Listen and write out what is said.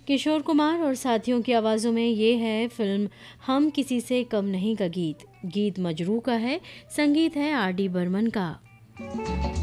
किशोर कुमार और साथियों की आवाज़ों में ये है फिल्म हम किसी से कम नहीं का गीत। गीत मजरू का है, संगीत है आर डी बर्मन का।